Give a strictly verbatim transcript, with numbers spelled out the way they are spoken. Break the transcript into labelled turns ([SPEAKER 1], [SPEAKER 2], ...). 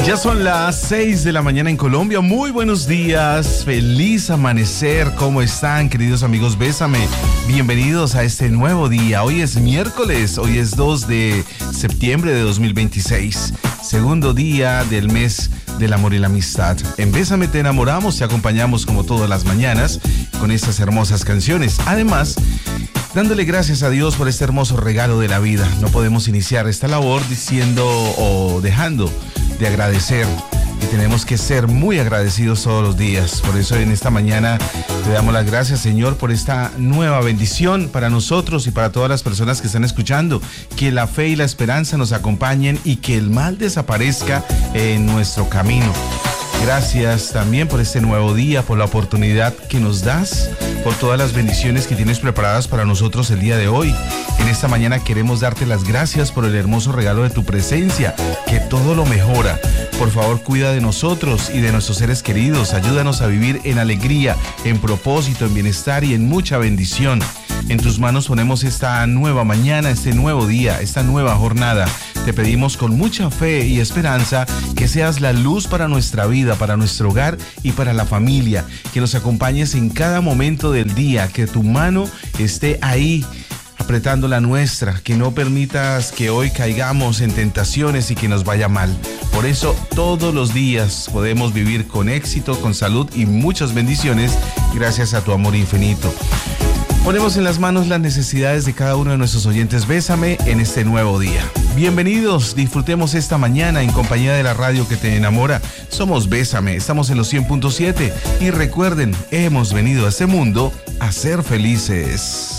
[SPEAKER 1] Ya son las seis de la mañana en Colombia. Muy buenos días, feliz amanecer. ¿Cómo están, queridos amigos? Bésame. Bienvenidos a este nuevo día. Hoy es miércoles, hoy es dos de septiembre de dos mil veintiséis. Segundo día del mes del amor y la amistad. En Bésame te enamoramos, te acompañamos como todas las mañanas con estas hermosas canciones. Además, dándole gracias a Dios por este hermoso regalo de la vida. No podemos iniciar esta labor diciendo o dejando de agradecer, y tenemos que ser muy agradecidos todos los días. Por eso en esta mañana te damos las gracias, Señor, por esta nueva bendición para nosotros y para todas las personas que están escuchando. Que la fe y la esperanza nos acompañen y que el mal desaparezca en nuestro camino. Gracias también por este nuevo día, por la oportunidad que nos das, por todas las bendiciones que tienes preparadas para nosotros el día de hoy. En esta mañana queremos darte las gracias por el hermoso regalo de tu presencia, que todo lo mejora. Por favor, cuida de nosotros y de nuestros seres queridos. Ayúdanos a vivir en alegría, en propósito, en bienestar y en mucha bendición. En tus manos ponemos esta nueva mañana, este nuevo día, esta nueva jornada. Te pedimos con mucha fe y esperanza que seas la luz para nuestra vida, para nuestro hogar y para la familia. Que nos acompañes en cada momento del día, que tu mano esté ahí apretando la nuestra, que no permitas que hoy caigamos en tentaciones y que nos vaya mal. Por eso todos los días podemos vivir con éxito, con salud y muchas bendiciones gracias a tu amor infinito. Ponemos en las manos las necesidades de cada uno de nuestros oyentes. Bésame en este nuevo día. Bienvenidos, disfrutemos esta mañana en compañía de la radio que te enamora. Somos Bésame, estamos en los cien punto siete y recuerden, hemos venido a este mundo a ser felices.